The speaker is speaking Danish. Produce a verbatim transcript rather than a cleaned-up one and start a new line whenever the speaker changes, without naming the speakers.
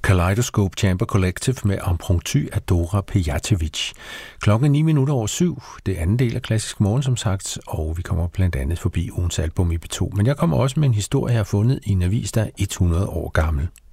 Kaleidoscope Chamber Collective med Impromptu af Dora Pejacevic. Klokken er ni minutter over syv. Det er anden del af Klassisk Morgen, som sagt, og vi kommer blandt andet forbi ugens album i B to. Men jeg kommer også med en historie, jeg har fundet i en avis, der er hundrede år gammel.